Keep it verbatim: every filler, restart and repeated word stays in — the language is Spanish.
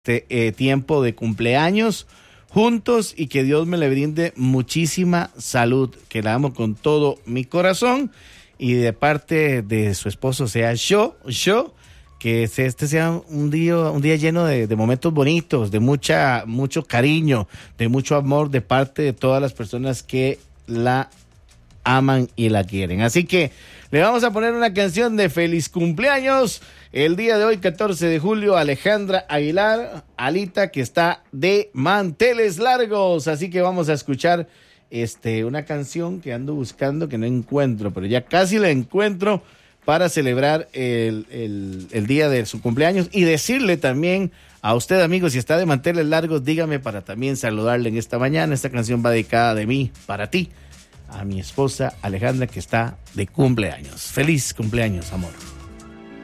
este eh, tiempo de cumpleaños juntos y que Dios me le brinde muchísima salud, que la amo con todo mi corazón y de parte de su esposo sea yo, yo, que este sea un día, un día lleno de, de momentos bonitos, de mucha, mucho cariño, de mucho amor de parte de todas las personas que la aman y la quieren. Así que le vamos a poner una canción de feliz cumpleaños el día de hoy, catorce de julio, Alejandra Aguilar, Alita, que está de manteles largos. Así que vamos a escuchar este, una canción que ando buscando, que no encuentro, pero ya casi la encuentro para celebrar el, el, el día de su cumpleaños y decirle también a usted, amigo, si está de manteles largos, dígame para también saludarle en esta mañana. Esta canción va dedicada de mí para ti, a mi esposa Alejandra, que está de cumpleaños. Feliz cumpleaños, amor.